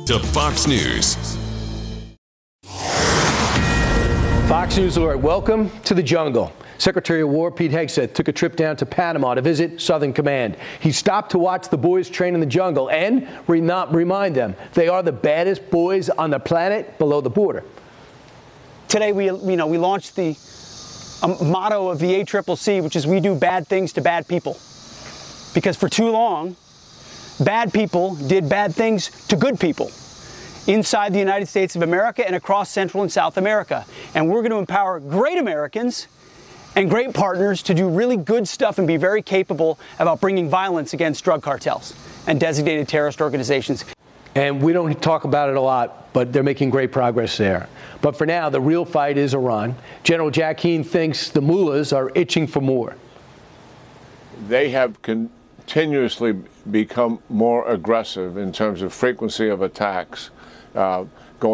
to Fox News. Fox News alert. Welcome to the jungle. Secretary of War Pete Hegseth took a trip down to Panama to visit Southern Command. He stopped to watch the boys train in the jungle and remind them they are the baddest boys on the planet below the border. Today we launched the motto of the ACCC, which is we do bad things to bad people. Because for too long, bad people did bad things to good people inside the United States of America and across Central and South America. And we're going to empower great Americans and great partners to do really good stuff and be very capable about bringing violence against drug cartels and designated terrorist organizations. And we don't talk about it a lot, but they're making great progress there. But for now, the real fight is Iran. General Jack Keane thinks the mullahs are itching for more. They have continuously become more aggressive in terms of frequency of attacks.